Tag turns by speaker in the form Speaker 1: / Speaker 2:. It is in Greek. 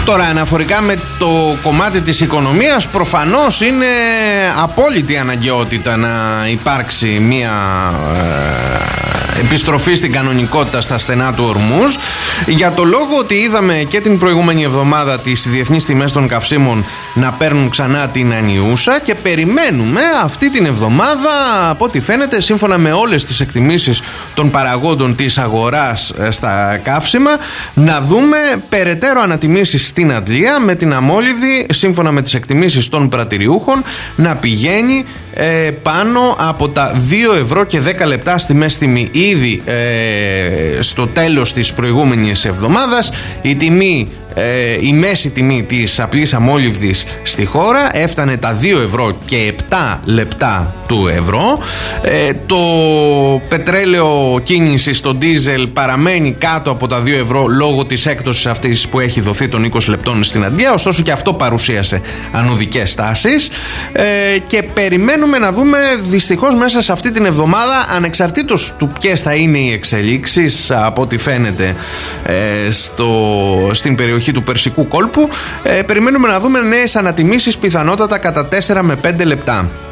Speaker 1: Τώρα, αναφορικά με το κομμάτι της οικονομίας, προφανώς είναι απόλυτη αναγκαιότητα να υπάρξει μια επιστροφή στην κανονικότητα στα στενά του Ορμούζ, για το λόγο ότι είδαμε και την προηγούμενη εβδομάδα τις διεθνείς τιμές των καυσίμων να παίρνουν ξανά την ανιούσα και περιμένουμε αυτή την εβδομάδα, από ό,τι φαίνεται, σύμφωνα με όλες τις εκτιμήσεις των παραγόντων της αγοράς στα καύσιμα, να δούμε περαιτέρω ανατιμήσεις στην Αντλία, με την αμόλυβδη, σύμφωνα με τις εκτιμήσεις των πρατηριούχων, να πηγαίνει πάνω από τα 2 ευρώ και 10 λεπτά στη μέση τιμή. Ήδη στο τέλος της προηγούμενης εβδομάδας η μέση τιμή της απλής αμόλυβδης στη χώρα έφτανε τα 2 ευρώ και 7 λεπτά του ευρώ. Το πετρέλαιο κίνηση στο ντίζελ παραμένει κάτω από τα 2 ευρώ λόγω της έκπτωσης αυτής που έχει δοθεί των 20 λεπτών στην Αντλία, ωστόσο και αυτό παρουσίασε ανωδικές τάσεις και περιμένουμε να δούμε δυστυχώς μέσα σε αυτή την εβδομάδα, ανεξαρτήτως του ποιες θα είναι οι εξελίξεις, από ό,τι φαίνεται στην περιοχή του Περσικού κόλπου, περιμένουμε να δούμε νέες ανατιμήσεις, πιθανότατα κατά 4 με 5 λεπτά.